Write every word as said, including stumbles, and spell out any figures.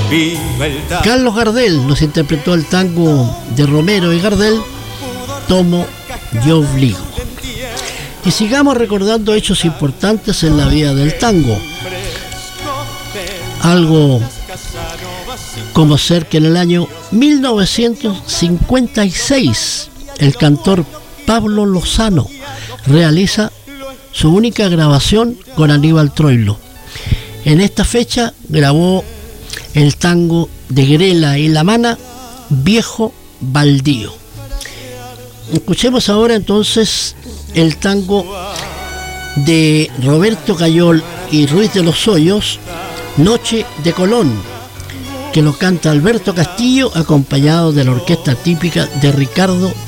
Carlos Gardel nos interpretó el tango de Romero y Gardel, Tomo yo obligo. Y sigamos recordando hechos importantes en la vida del tango. Algo como ser que en el año mil novecientos cincuenta y seis el cantor Pablo Lozano realiza su única grabación con Aníbal Troilo. En esta fecha grabó el tango de Grela y La Mana, Viejo Baldío. Escuchemos ahora entonces el tango de Roberto Cayol y Ruiz de los Hoyos, Noche de Colón, que lo canta Alberto Castillo acompañado de la orquesta típica de Ricardo